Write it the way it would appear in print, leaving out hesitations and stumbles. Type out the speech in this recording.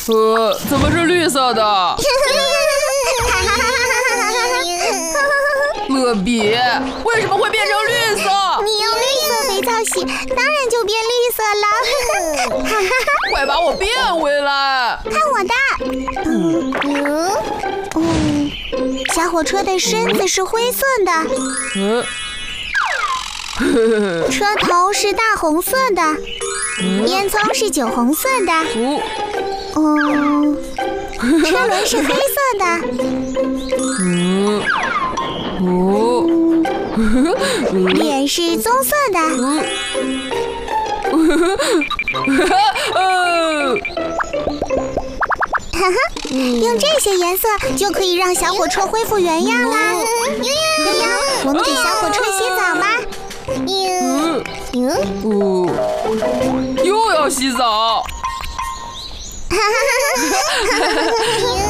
怎么是绿色的？乐比，为什么会变成绿色？ 你用绿色肥皂洗，当然就变绿色了。 快把我变回来！ 看我的。小火车的身子是灰色的。车头是大红色的，烟囱是酒红色的，车轮是黑色的，脸是棕色的，用这些颜色就可以让小火车恢复原样啦。我们给小火车洗澡吧。 又要洗澡。